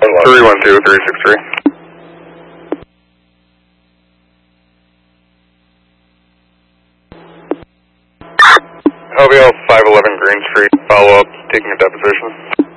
312-363. LVL 511 Green Street, follow up, taking a deposition.